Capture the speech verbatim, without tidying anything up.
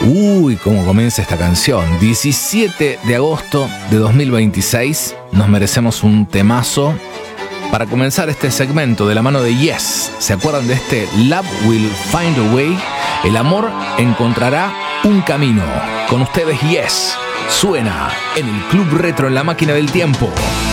Uy, cómo comienza esta canción. diecisiete de agosto de dos mil veintiséis. Nos merecemos un temazo para comenzar este segmento de la mano de Yes. ¿Se acuerdan de este Love Will Find a Way? El amor encontrará un camino. Con ustedes Yes. Suena en el Club Retro en la máquina del tiempo.